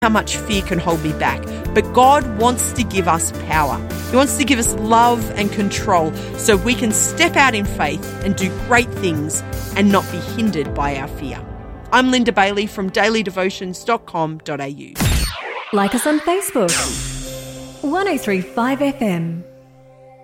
how much fear can hold me back. But God wants to give us power. He wants to give us love and control so we can step out in faith and do great things and not be hindered by our fear. I'm Linda Bailey from dailydevotions.com.au. Like us on Facebook. 103.5 FM.